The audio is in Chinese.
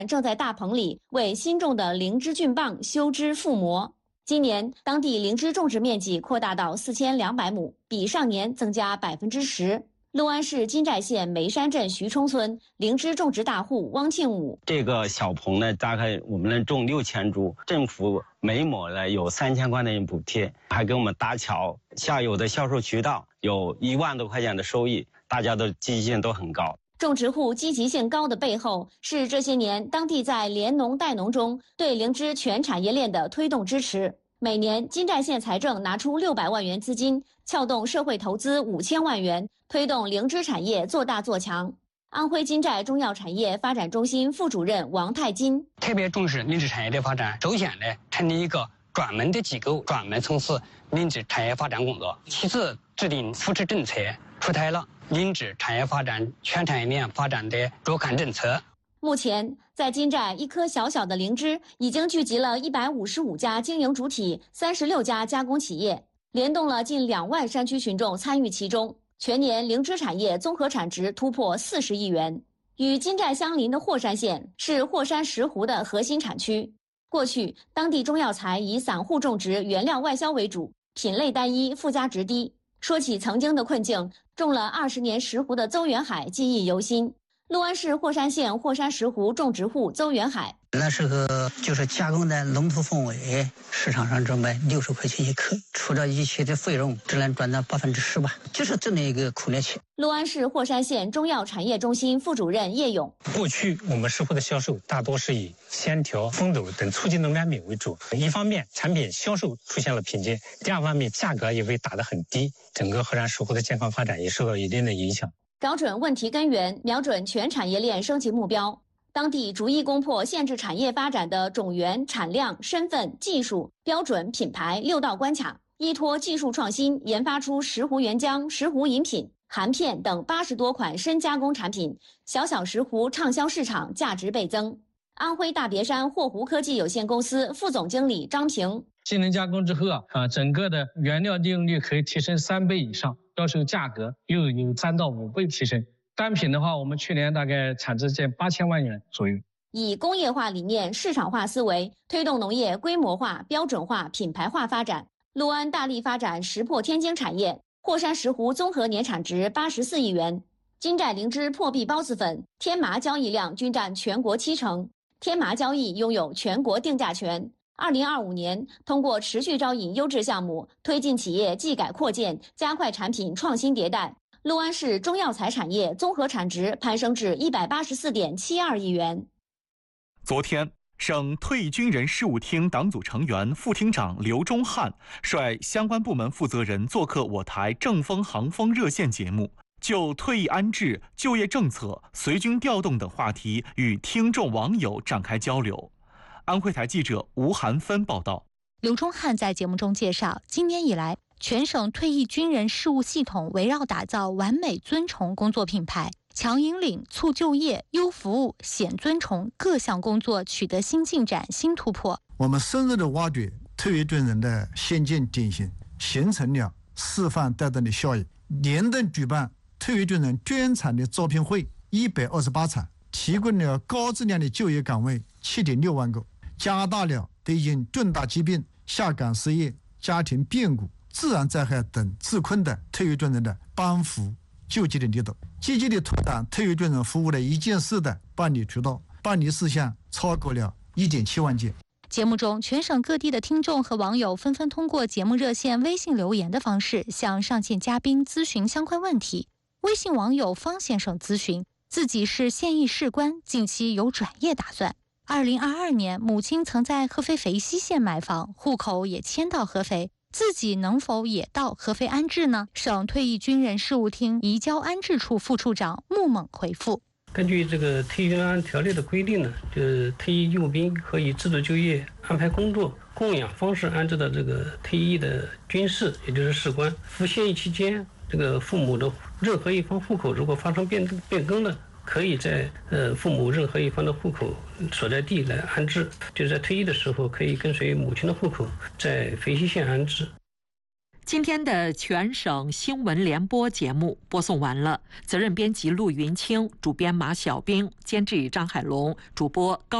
正在大棚里为新种的灵芝菌棒修枝覆膜。今年当地灵芝种植面积扩大到4200亩，比上年增加10%。六安市金寨县梅山镇徐冲村灵芝种植大户汪庆武， 这个小棚呢，大概我们能种6000株，政府每亩呢有3000块钱补贴，还给我们搭桥，下游的销售渠道有1万多块钱的收益，大家的积极性都很高。 种植户积极性高的背后，是这些年当地在联农带农中对灵芝全产业链的推动支持。每年金寨县财政拿出600万元资金，撬动社会投资5000万元，推动灵芝产业做大做强。安徽金寨中药产业发展中心副主任王太金特别重视灵芝产业的发展，首先呢，成立一个专门的机构，专门从事灵芝产业发展工作。其次，制定扶持政策，出台了灵芝产业发展全产业链发展的若干政策。 目前，在金寨一颗小小的灵芝已经聚集了155家经营主体，36家加工企业，联动了近2万山区群众参与其中。全年灵芝产业综合产值突破40亿元。与金寨相邻的霍山县是霍山石斛的核心产区。过去，当地中药材以散户种植、原料外销为主，品类单一，附加值低。说起曾经的困境，种了20年石斛的邹元海记忆犹新。六安市霍山县霍山石斛种植户邹元海， 那时候就是加工的龙头凤尾，市场上只卖60块钱一克，除了一切的费用，只能赚到10%吧，就是这么一个苦力期。 六安市霍山县中药产业中心副主任叶勇， 过去我们石斛的销售大多是以鲜条、蜂斗等初级农产品为主，一方面产品销售出现了瓶颈，第二方面价格也被打得很低，整个霍山石斛的健康发展也受到一定的影响。 找准问题根源，瞄准全产业链升级目标。当地逐一攻破限制产业发展的种源、产量、身份、技术、标准、品牌6道关卡，依托技术创新，研发出石斛原浆、石斛饮品、含片等80多款深加工产品，小小石斛畅销市场，价值倍增。安徽大别山霍湖科技有限公司副总经理张平， 技能加工之后整个的原料利用率可以提升3倍以上，销售价格又有3到5倍提升。单品的话，我们去年大概产值近8000万元左右。 以工业化理念、市场化思维，推动农业规模化、标准化、品牌化发展。六安大力发展石破天惊产业，霍山石斛综合年产值84亿元。金寨灵芝破壁孢子粉、天麻交易量均占全国70%，天麻交易拥有全国定价权。2025年，通过持续招引优质项目，推进企业技改扩建，加快产品创新迭代。六安市中药材产业综合产值攀升至184.72亿元。 昨天，省退役军人事务厅党组成员、副厅长刘忠汉率相关部门负责人做客我台正风航风热线节目，就退役安置、就业政策、随军调动等话题与听众网友展开交流。安徽台记者吴涵芬报道。 刘忠汉在节目中介绍，今年以来，全省退役军人事务系统围绕打造完美尊崇工作品牌，强引领、促就业、优服务、显尊崇各项工作取得新进展、新突破。 我们深入地挖掘退役军人的先进典型，形成了示范带动的效应，连动举办退役军人专场的招聘会128场，提供了高质量的就业岗位7.6万个，加大了对因重大疾病、下岗失业、家庭变故、自然灾害等致困的退役军人的帮扶救济的力度，积极地拓展退役军人服务的1件事的办理渠道，办理事项超过了1.7万件。 节目中，全省各地的听众和网友纷纷通过节目热线、微信留言的方式向上线嘉宾咨询相关问题。微信网友方先生咨询，自己是现役士官，近期有转业打算。2022年，母亲曾在合肥肥西县买房，户口也迁到合肥，自己能否也到合肥安置呢？省退役军人事务厅移交安置处副处长穆猛回复： 根据这个退役军安条例的规定呢，就是退役幼兵可以自主就业、安排工作、供养方式安置的这个退役的军士，也就是士官，服现役期间，这个父母的任何一方户口如果发生变更了，可以在父母任何一方的户口所在地来安置，就是在退役的时候可以跟随母亲的户口在肥西县安置。 今天的全省新闻联播节目播送完了，责任编辑陆云清，主编马小兵，监制张海龙，主播高。